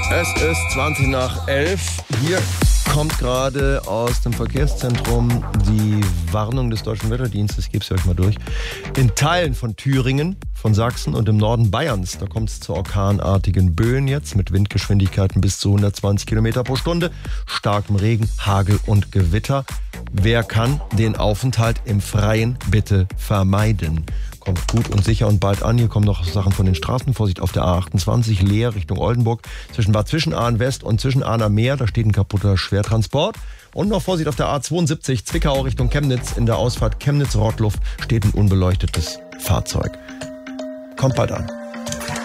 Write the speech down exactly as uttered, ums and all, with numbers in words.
Es ist zwanzig nach elf. Hier kommt gerade aus dem Verkehrszentrum die Warnung des Deutschen Wetterdienstes. Ich gebe es euch mal durch. In Teilen von Thüringen, von Sachsen und im Norden Bayerns, da kommt es zu orkanartigen Böen jetzt mit Windgeschwindigkeiten bis zu hundertzwanzig Kilometer pro Stunde, starkem Regen, Hagel und Gewitter. Wer kann den Aufenthalt im Freien bitte vermeiden? Kommt gut und sicher und bald an. Hier kommen noch Sachen von den Straßen. Vorsicht auf der A achtundzwanzig, Leer Richtung Oldenburg. Zwischen Bad Zwischenahn West und Zwischenahn am Meer. Da steht ein kaputter Schwertransport. Und noch Vorsicht auf der A zweiundsiebzig, Zwickau Richtung Chemnitz. In der Ausfahrt Chemnitz-Rottluff steht ein unbeleuchtetes Fahrzeug. Kommt bald an.